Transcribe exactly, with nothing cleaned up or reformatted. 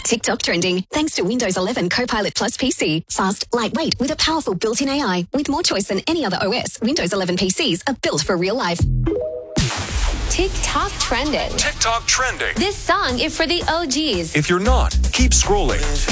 TikTok trending thanks to Windows eleven Copilot Plus P C. Fast, lightweight with a powerful built-in A I. With more choice than any other O S, Windows eleven P Cs are built for real life. TikTok trending. TikTok trending. This song is for the O Gs. If you're not, keep scrolling.